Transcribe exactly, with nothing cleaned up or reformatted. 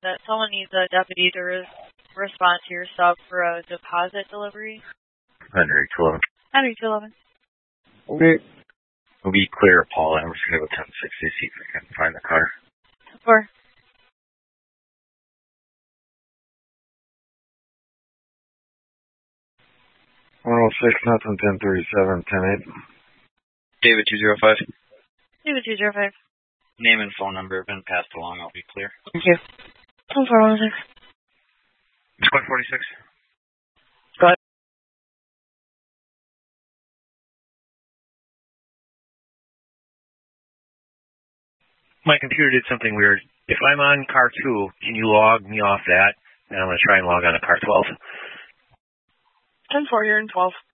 that someone needs a deputy to re- respond to your sub for a deposit delivery. Henry two eleven. Henry two eleven. Okay. We'll be clear, Paul. I'm just going to go ten sixty, see if I can find the car. Four. one oh six, nothing, ten thirty-seven, ten eight. David two zero five. David two zero five. Name and phone number have been passed along. I'll be clear. Thank you. ten four one six. Squad forty-six. Go ahead. My computer did something weird. If I'm on car two, can you log me off that? And I'm going to try and log on to car twelve. ten four, you're in twelve.